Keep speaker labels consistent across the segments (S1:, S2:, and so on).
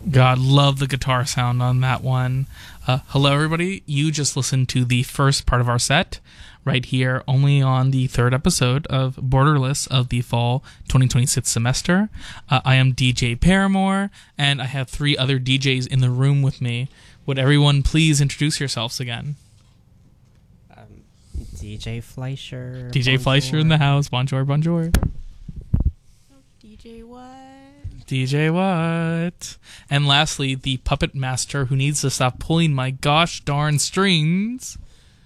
S1: God, love the guitar sound on that one. Hello, everybody. You just listened to the first part of our set right here, only on the third episode of Borderless of the fall 2026 semester. I am DJ Paramore, and I have three other DJs in the room with me. Would everyone please introduce yourselves again?
S2: DJ Fleischer.
S1: DJ
S2: bonjour.
S1: Fleischer in the house. Bonjour, bonjour.
S3: DJ what?
S1: DJ what? And lastly, the puppet master who needs to stop pulling my gosh darn strings.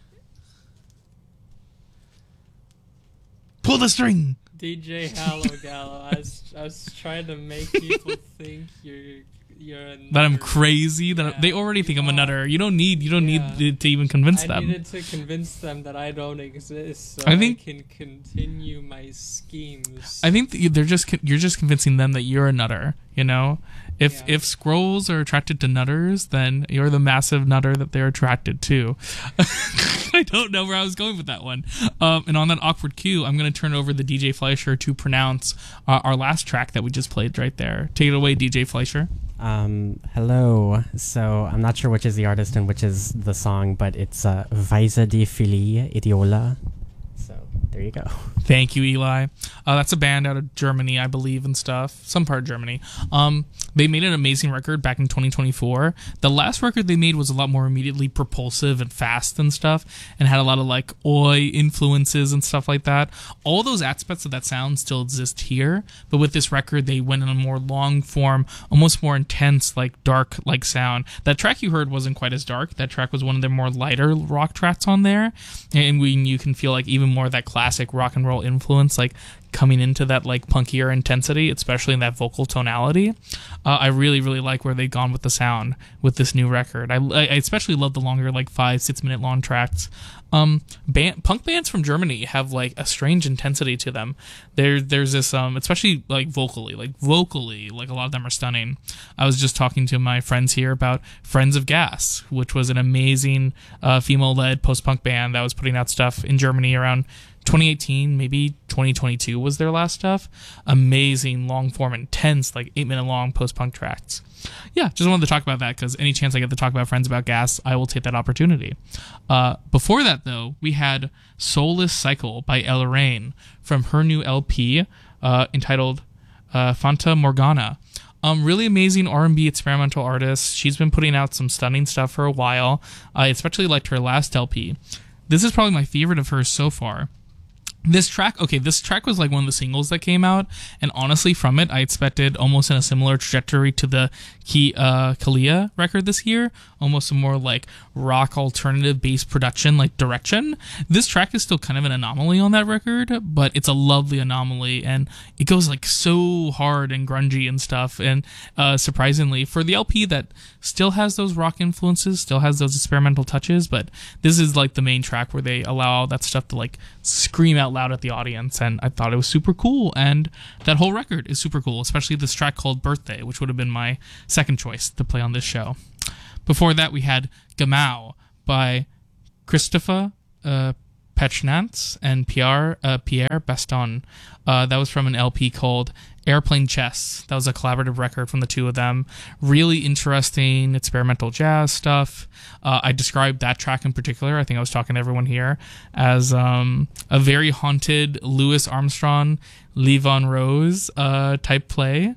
S1: Pull the string!
S4: DJ Hallow Gallo. I was trying to make people think you're a nutter.
S1: That I'm crazy. That
S4: Yeah,
S1: they already think I'm a
S4: are.
S1: nutter. You don't need to even convince
S4: I
S1: them.
S4: needed to convince them that I don't exist, so
S1: I think-
S4: I can continue my schemes.
S1: I think that you're just convincing them that you're a nutter. You know, if
S4: Yeah.
S1: scrolls are attracted to nutters, then you're the massive nutter that they're attracted to. I don't know where I was going with that one. And on that awkward cue, I'm going to turn over the DJ Fleischer to pronounce our last track that we just played right there. Take it away, DJ Fleischer.
S2: Hello. So I'm not sure which is the artist and which is the song, but it's Weise die Philie Idiola. So there you go.
S1: Thank you, Eli. That's a band out of Germany, I believe, and stuff. Some part of Germany. They made an amazing record back in 2024. The last record they made was a lot more immediately propulsive and fast and stuff, and had a lot of like oi influences and stuff like that. All those aspects of that sound still exist here, but with this record, they went in a more long form, almost more intense, like dark, like sound. That track you heard wasn't quite as dark. That track was one of their more lighter rock tracks on there, and you can feel like even more of that classic rock and roll influence, like coming into that like punkier intensity, especially in that vocal tonality. I really, really like where they've gone with the sound with this new record. I especially love the longer, like 5-6 minute long tracks. Punk bands from Germany have like a strange intensity to them. There's this, especially like vocally, like a lot of them are stunning. I was just talking to my friends here about Friends of Gas, which was an amazing female-led post-punk band that was putting out stuff in Germany around 2018, maybe 2022 was their last stuff. Amazing, long-form, intense, like 8-minute long post-punk tracks. Yeah, just wanted to talk about that because any chance I get to talk about Friends About Gas, I will take that opportunity. Before that, though, we had Soulless Cycle by Elle Rain from her new LP entitled Fanta Morgana. Really amazing R&B experimental artist. She's been putting out some stunning stuff for a while. I especially liked her last LP. This is probably my favorite of hers so far. This track was like one of the singles that came out, and honestly, from it, I expected almost in a similar trajectory to the Kalia record this year, almost a more like rock alternative bass production like direction. This track is still kind of an anomaly on that record, but it's a lovely anomaly, and it goes like so hard and grungy and stuff, and surprisingly, for the LP that still has those rock influences, still has those experimental touches, but this is like the main track where they allow all that stuff to like scream out loud at the audience, and I thought it was super cool, and that whole record is super cool, especially this track called Birthday, which would have been my second choice to play on this show. Before that, we had Gamau by Christopher Pechnance and Pierre Baston. That was from an LP called Airplane Chess. That was a collaborative record from the two of them. Really interesting experimental jazz stuff. I described that track in particular, I think I was talking to everyone here, as a very haunted Louis Armstrong, Levon Rose type play.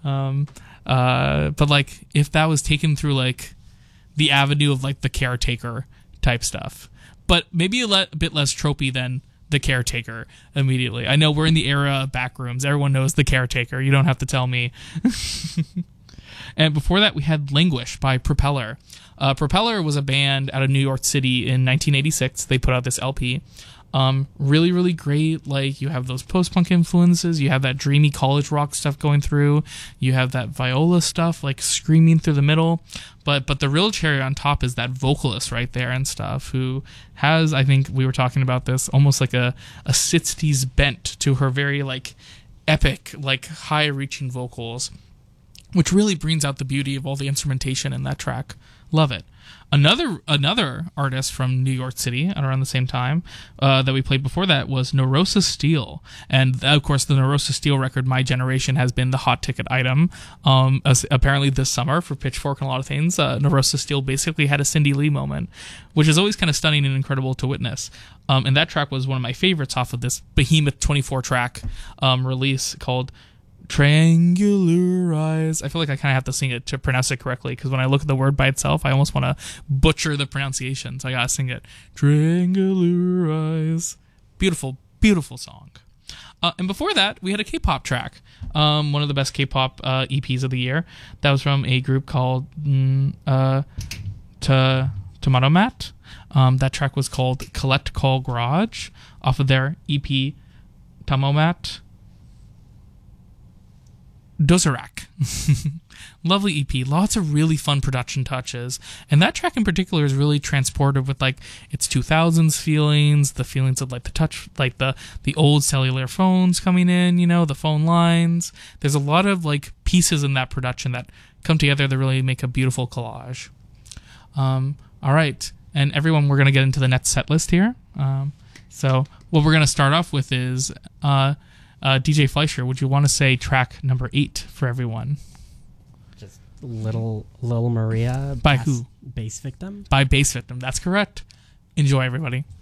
S1: But like if that was taken through like the avenue of like The Caretaker type stuff, but maybe a bit less tropey than The Caretaker immediately. I know we're in the era of backrooms. Everyone knows The Caretaker. You don't have to tell me. And before that, we had Languish by Propeller. Propeller was a band out of New York City in 1986. They put out this LP. Really, really great. Like, you have those post-punk influences. You have that dreamy college rock stuff going through. You have that viola stuff, like, screaming through the middle. But the real cherry on top is that vocalist right there and stuff, who has, I think we were talking about this, almost like a 60s bent to her very, like, epic, like, high-reaching vocals. which really brings out the beauty of all the instrumentation in that track. Love it. Another artist from New York City at around the same time that we played before that was Neurosis Steel. And of course, the Neurosis Steel record, My Generation, has been the hot ticket item. Apparently this summer for Pitchfork and a lot of things, Neurosis Steel basically had a Cindy Lee moment, which is always kind of stunning and incredible to witness. And that track was one of my favorites off of this behemoth 24 track release called Triangular Eyes. I feel like I kind of have to sing it to pronounce it correctly, because when I look at the word by itself, I almost want to butcher the pronunciation, so I gotta sing it. Triangular Eyes. Beautiful, beautiful song. And before that, we had a K-pop track, one of the best K-pop EPs of the year. That was from a group called Tomato Mat. That track was called Collect Call Garage off of their EP Tamomat Dozarak. Lovely EP, lots of really fun production touches, and that track in particular is really transportive with like its 2000s feelings, the feelings of like the touch, like the old cellular phones coming in, you know, the phone lines. There's a lot of like pieces in that production that come together to really make a beautiful collage. All right, and everyone, we're gonna get into the next set list here. So what we're gonna start off with is DJ Fleischer, would you want to say track number 8 for everyone?
S2: Just Little Maria.
S1: By who?
S2: Bass Victim.
S1: By Bass Victim. That's correct. Enjoy, everybody.